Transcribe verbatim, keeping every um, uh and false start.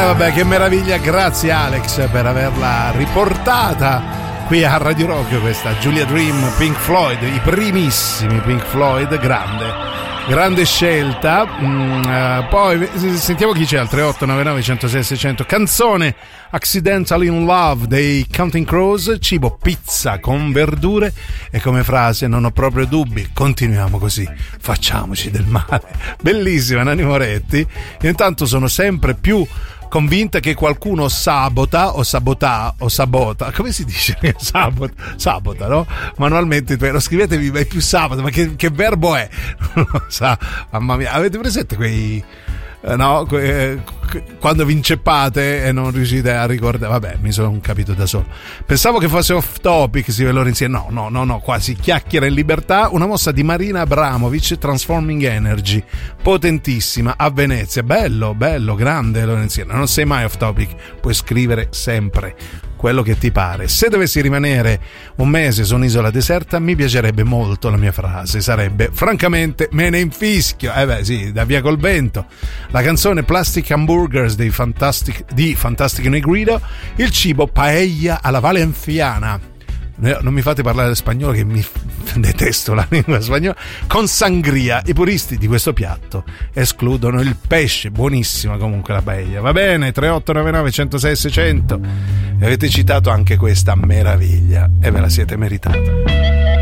vabbè, che meraviglia, grazie Alex per averla riportata qui a Radio Rock, questa Julia Dream, Pink Floyd, i primissimi Pink Floyd, grande, grande scelta. Mm, uh, poi sentiamo chi c'è al tre otto nove nove uno zero sei sei zero zero, canzone Accidental in Love dei Counting Crows, cibo pizza con verdure e come frase non ho proprio dubbi, continuiamo così, facciamoci del male. Bellissima Nanni Moretti. Io intanto sono sempre più convinta che qualcuno sabota o sabota o sabota, come si dice? Sabota, sabota, no? Manualmente, lo scrivetevi, ma è più sabota, ma che, che verbo è? Non lo sa, mamma mia, avete presente quei eh, no, que, que, quando vi inceppate e non riuscite a ricordare? Vabbè, mi sono capito da solo. Pensavo che fosse off topic, si ve lo insieme. No, no, no, no, quasi chiacchiera in libertà. Una mossa di Marina Abramovic, Transforming Energy, potentissima, a Venezia. Bello, bello, grande Lorenziano. Non sei mai off topic, puoi scrivere sempre quello che ti pare. Se dovessi rimanere un mese su un'isola deserta, mi piacerebbe molto, la mia frase sarebbe francamente me ne infischio. Eh beh sì, da Via col Vento. La canzone Plastic Hamburgers dei Fantastic, di Fantastic Negrido, il cibo paella alla valenciana. Non mi fate parlare spagnolo, che mi detesto la lingua spagnola. Con sangria, i puristi di questo piatto escludono il pesce. Buonissima comunque la paella. Va bene, tre otto nove nove uno zero sei sei zero zero. E avete citato anche questa meraviglia e ve la siete meritata.